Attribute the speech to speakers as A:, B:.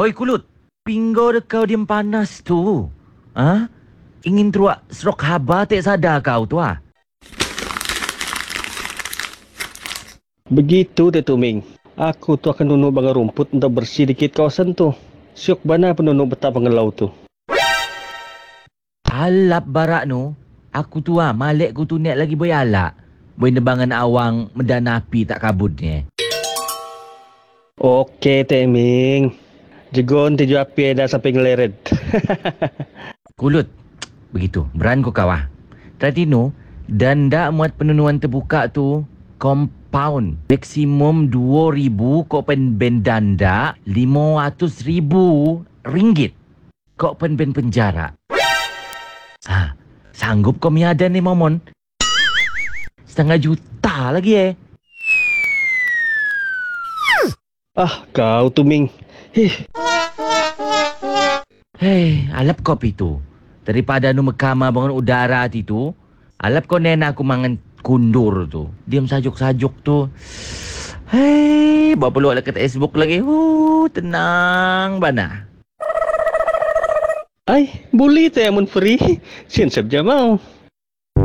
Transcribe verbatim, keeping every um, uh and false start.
A: Oi kulut, pinggo de kau diam panas tu. Ha? Ingin teruak serok haba tak sadar kau tu ah.
B: Begitu Datuk Ming. Aku tu akan nunuk bangang rumput untuk bersih dikit kawasan tu. Syuk bana penunuk betap pengelau tu.
A: Alap barak nu. Aku tu ah, malik ku tu niat lagi boy alak. Boy nebangan awang medan api tak kabut ni.
B: Okey Tek Ming. Jegon tujuh api dah sampai ngeleret.
A: Kulut. Begitu. Beran ku kau ah. Tadi nu, danda muat penunuan terbuka tu compound. Maksimum dua ribu kau pen ben danda lima ratus ribu ringgit. Kau pen ben penjara. Ha, sanggup kau miada ni momon? Setengah juta lagi eh.
B: Ah, kau tu Ming. Hih.
A: Hei, alap kopi tu. Daripada nu mekama bangun udara ti tu, alap kau nena aku mangan kundur tu. Diam sajuk-sajuk tu. Hei, bawa peluang dekat Facebook lagi. Huh, tenang bana.
B: Ay, boleh Tek mun free. Sian sabja mau.